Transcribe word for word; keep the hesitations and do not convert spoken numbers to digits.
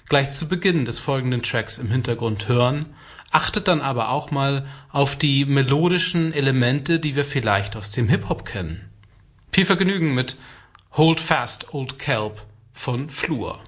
gleich zu Beginn des folgenden Tracks im Hintergrund hören, achtet dann aber auch mal auf die melodischen Elemente, die wir vielleicht aus dem Hip-Hop kennen. Viel Vergnügen mit Hold Fast Old Kelp von Flur.